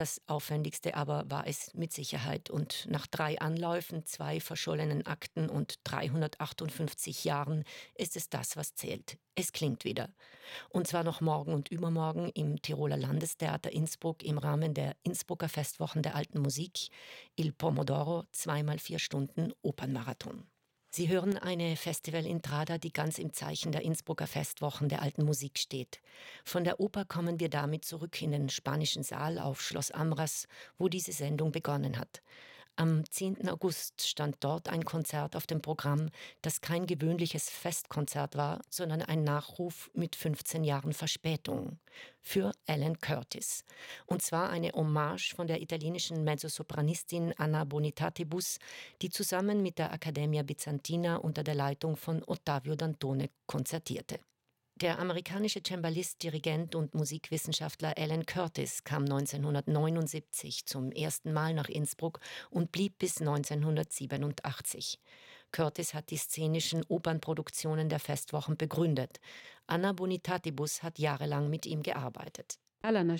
Das Aufwendigste aber war es mit Sicherheit, und nach 3 Anläufen, 2 verschollenen Akten und 358 Jahren ist es das, was zählt. Es klingt wieder. Und zwar noch morgen und übermorgen im Tiroler Landestheater Innsbruck im Rahmen der Innsbrucker Festwochen der alten Musik, Il Pomodoro, 2x4 Stunden Opernmarathon. Sie hören eine Festivalintrada, die ganz im Zeichen der Innsbrucker Festwochen der alten Musik steht. Von der Oper kommen wir damit zurück in den spanischen Saal auf Schloss Amras, wo diese Sendung begonnen hat. Am 10. August stand dort ein Konzert auf dem Programm, das kein gewöhnliches Festkonzert war, sondern ein Nachruf mit 15 Jahren Verspätung für Alan Curtis. Und zwar eine Hommage von der italienischen Mezzosopranistin Anna Bonitatibus, die zusammen mit der Accademia Bizantina unter der Leitung von Ottavio Dantone konzertierte. Der amerikanische Cembalist, Dirigent und Musikwissenschaftler Alan Curtis kam 1979 zum ersten Mal nach Innsbruck und blieb bis 1987. Curtis hat die szenischen Opernproduktionen der Festwochen begründet. Anna Bonitatibus hat jahrelang mit ihm gearbeitet. Alan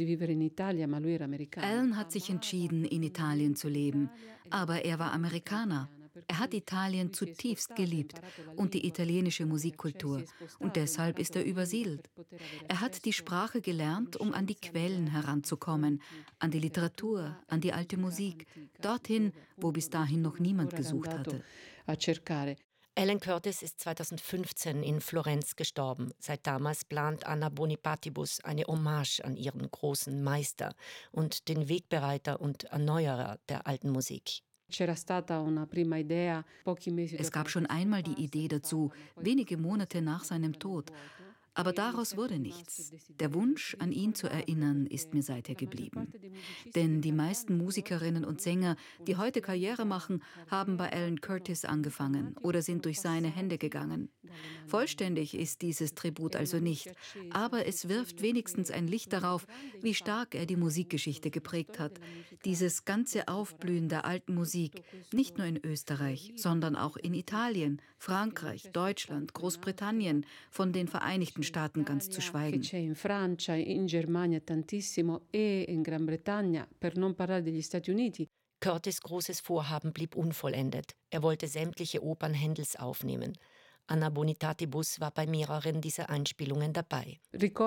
hat sich entschieden, in Italien zu leben, aber er war Amerikaner. Er hat Italien zutiefst geliebt und die italienische Musikkultur, und deshalb ist er übersiedelt. Er hat die Sprache gelernt, um an die Quellen heranzukommen, an die Literatur, an die alte Musik, dorthin, wo bis dahin noch niemand gesucht hatte. Alan Curtis ist 2015 in Florenz gestorben. Seit damals plant Anna Bonitatibus eine Hommage an ihren großen Meister und den Wegbereiter und Erneuerer der alten Musik. Es gab schon einmal die Idee dazu, wenige Monate nach seinem Tod. Aber daraus wurde nichts. Der Wunsch, an ihn zu erinnern, ist mir seither geblieben. Denn die meisten Musikerinnen und Sänger, die heute Karriere machen, haben bei Alan Curtis angefangen oder sind durch seine Hände gegangen. Vollständig ist dieses Tribut also nicht, aber es wirft wenigstens ein Licht darauf, wie stark er die Musikgeschichte geprägt hat. Dieses ganze Aufblühen der alten Musik, nicht nur in Österreich, sondern auch in Italien, Frankreich, Deutschland, Großbritannien, von den Vereinigten Staaten ganz zu schweigen. In Francia, in Germania tantissimo e in Gran Bretagna, per non parlare degli Stati Uniti. Curtis' großes Vorhaben blieb unvollendet. Er wollte sämtliche Opern Händels aufnehmen. Anna Bonitatibus war bei mehreren dieser Einspielungen dabei.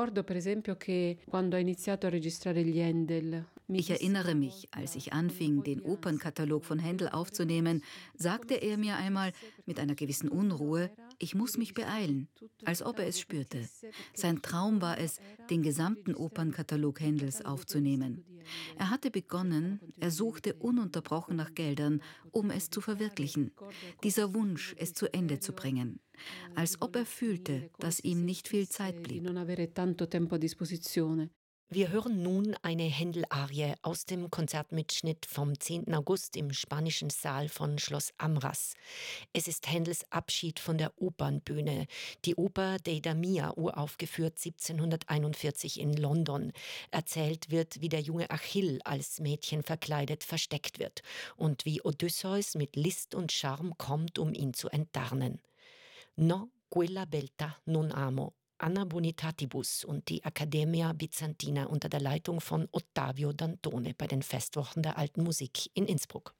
Ich erinnere mich, als ich anfing, den Opernkatalog von Händel aufzunehmen, sagte er mir einmal mit einer gewissen Unruhe, ich muss mich beeilen, als ob er es spürte. Sein Traum war es, den gesamten Opernkatalog Händels aufzunehmen. Er hatte begonnen, er suchte ununterbrochen nach Geldern, um es zu verwirklichen. Dieser Wunsch, es zu Ende zu bringen. Als ob er fühlte, dass ihm nicht viel Zeit blieb. Wir hören nun eine Händel-Arie aus dem Konzertmitschnitt vom 10. August im spanischen Saal von Schloss Amras. Es ist Händels Abschied von der Opernbühne. Die Oper Deida Mia, uraufgeführt 1741 in London. Erzählt wird, wie der junge Achill als Mädchen verkleidet versteckt wird und wie Odysseus mit List und Charme kommt, um ihn zu enttarnen. No, quella beltà non amo. Anna Bonitatibus und die Accademia Bizantina unter der Leitung von Ottavio Dantone bei den Festwochen der alten Musik in Innsbruck.